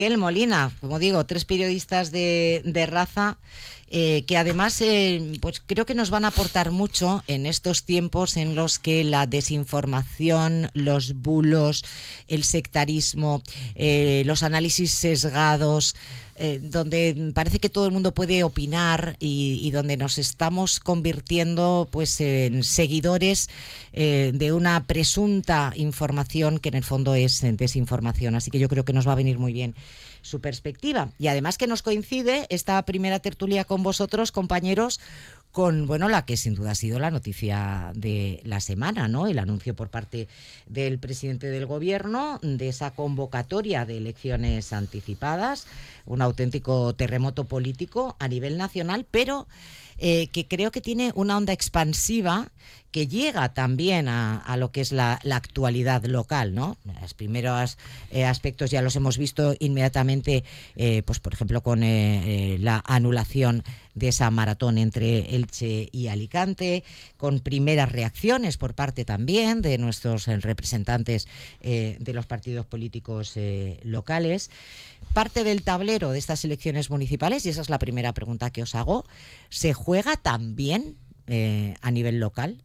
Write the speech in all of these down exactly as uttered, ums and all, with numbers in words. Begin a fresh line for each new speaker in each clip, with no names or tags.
Miguel Molina, como digo, tres periodistas de, de raza eh, que además eh, pues creo que nos van a aportar mucho en estos tiempos en los que la desinformación, los bulos, el sectarismo, eh, los análisis sesgados, eh, donde parece que todo el mundo puede opinar y, y donde nos estamos convirtiendo pues en seguidores eh, de una presunta información que en el fondo es desinformación. Así que yo creo que nos va a venir muy bien su perspectiva. Y además que nos coincide esta primera tertulia con vosotros, compañeros, con bueno la que sin duda ha sido la noticia de la semana, ¿no? El anuncio por parte del presidente del gobierno de esa convocatoria de elecciones anticipadas, un auténtico terremoto político a nivel nacional, pero eh, que creo que tiene una onda expansiva que llega también a, a lo que es la, la actualidad local, ¿no? Los primeros eh, aspectos ya los hemos visto inmediatamente, eh, pues por ejemplo con eh, eh, la anulación de esa maratón entre Elche y Alicante, con primeras reacciones por parte también de nuestros eh, representantes eh, de los partidos políticos eh, locales. Parte del tablero de estas elecciones municipales, y esa es la primera pregunta que os hago, ¿se juega también eh, a nivel local?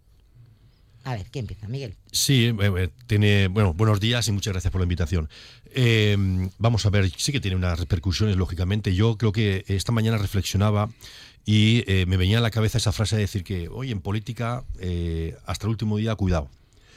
A ver, ¿quién empieza? Miguel.
Sí, eh, tiene, bueno, buenos días y muchas gracias por la invitación. Eh, vamos a ver, sí que tiene unas repercusiones, lógicamente. Yo creo que esta mañana reflexionaba y eh, me venía a la cabeza esa frase de decir que hoy en política, eh, hasta el último día, cuidado.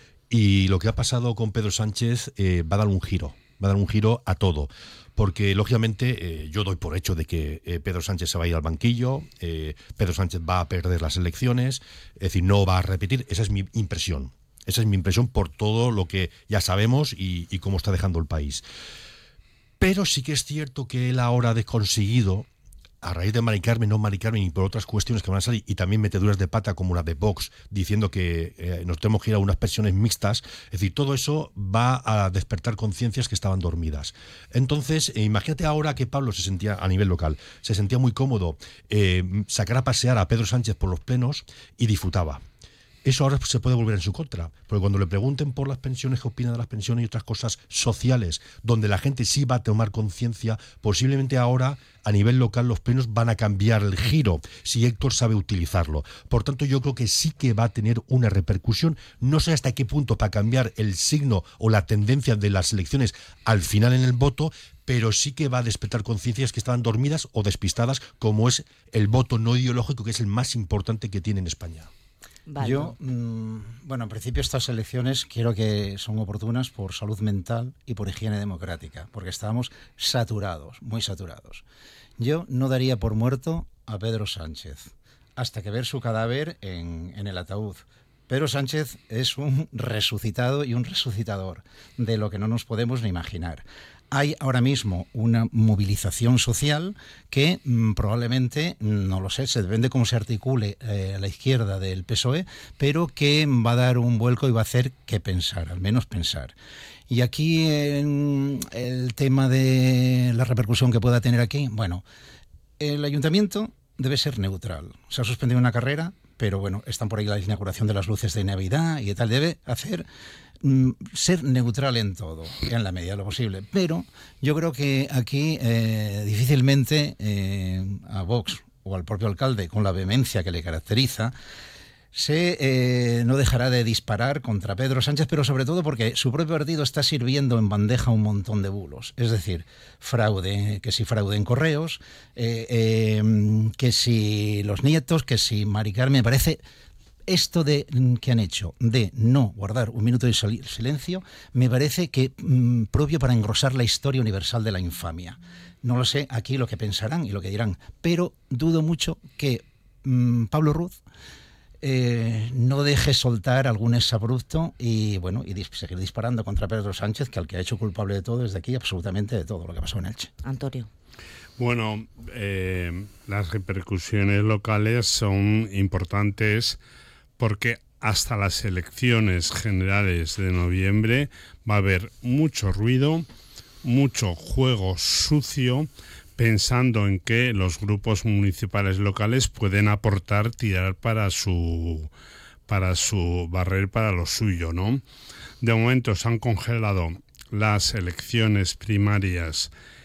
Y lo que ha pasado con Pedro Sánchez eh, va a dar un giro, va a dar un giro a todo. Porque, lógicamente, eh, yo doy por hecho de que eh, Pedro Sánchez se va a ir al banquillo, eh, Pedro Sánchez va a perder las elecciones, es decir, no va a repetir. Esa es mi impresión. Esa es mi impresión por todo lo que ya sabemos y, y cómo está dejando el país. Pero sí que es cierto que él ahora ha conseguido, a raíz de Mari Carmen, no Mari Carmen, y por otras cuestiones que van a salir, y también meteduras de pata como la de Vox, diciendo que eh, nos tenemos que ir a unas pensiones mixtas, es decir, todo eso va a despertar conciencias que estaban dormidas. Entonces, eh, imagínate ahora que Pablo se sentía, a nivel local, se sentía muy cómodo eh, sacar a pasear a Pedro Sánchez por los plenos y disfrutaba. Eso ahora se puede volver en su contra, porque cuando le pregunten por las pensiones, qué opina de las pensiones y otras cosas sociales, donde la gente sí va a tomar conciencia, posiblemente ahora a nivel local los plenos van a cambiar el giro, si Héctor sabe utilizarlo. Por tanto, yo creo que sí que va a tener una repercusión, no sé hasta qué punto para cambiar el signo o la tendencia de las elecciones al final en el voto, pero sí que va a despertar conciencias que estaban dormidas o despistadas, como es el voto no ideológico, que es el más importante que tiene en España.
Vale.
Yo, mmm, bueno, en principio estas elecciones quiero que son oportunas por salud mental y por higiene democrática, porque estamos saturados, muy saturados. Yo no daría por muerto a Pedro Sánchez hasta que ver su cadáver en, en el ataúd. Pedro Sánchez es un resucitado y un resucitador de lo que no nos podemos ni imaginar. Hay ahora mismo una movilización social que mmm, probablemente, no lo sé, se depende de cómo se articule eh, a la izquierda del P S O E, pero que va a dar un vuelco y va a hacer que pensar, al menos pensar. Y aquí en el tema de la repercusión que pueda tener aquí, bueno, el ayuntamiento debe ser neutral. Se ha suspendido una carrera, pero bueno, están por ahí la inauguración de las luces de Navidad y tal, debe hacer... ser neutral en todo, en la medida de lo posible, pero yo creo que aquí eh, difícilmente eh, a Vox o al propio alcalde, con la vehemencia que le caracteriza, se eh, no dejará de disparar contra Pedro Sánchez, pero sobre todo porque su propio partido está sirviendo en bandeja un montón de bulos, es decir, fraude, que si fraude en correos, eh, eh, que si los nietos, que si Mari Carmen, me parece... Esto de que han hecho de no guardar un minuto de silencio me parece que mmm, propio para engrosar la historia universal de la infamia. No lo sé aquí lo que pensarán y lo que dirán, pero dudo mucho que mmm, Pablo Ruz eh, no deje soltar algún exabrupto y bueno y dis- seguir disparando contra Pedro Sánchez, que al que ha hecho culpable de todo desde aquí, absolutamente de todo lo que pasó en Elche.
Antonio.
Bueno, eh, las repercusiones locales son importantes, porque hasta las elecciones generales de noviembre va a haber mucho ruido, mucho juego sucio, pensando en que los grupos municipales locales pueden aportar, tirar para su para su barrer para lo suyo, ¿no? De momento se han congelado las elecciones primarias